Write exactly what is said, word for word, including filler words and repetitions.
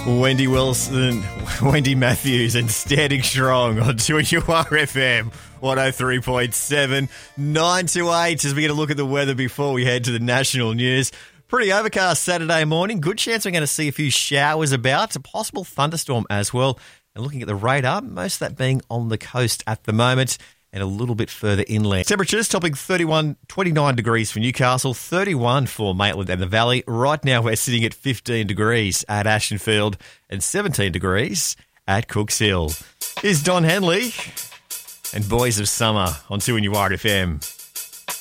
Wendy Wilson, Wendy Matthews and Standing Strong on two U R F M one oh three point seven, nine to eight as we get a look at the weather before we head to the national news. Pretty overcast Saturday morning. Good chance we're going to see a few showers about. A possible thunderstorm as well. And looking at the radar, most of that being on the coast at the moment and a little bit further inland. Temperatures topping thirty-one, twenty-nine degrees for Newcastle, thirty-one for Maitland and the Valley. Right now we're sitting at fifteen degrees at Ashenfield and seventeen degrees at Cooks Hill. Here's Don Henley and Boys of Summer on two N U R F M.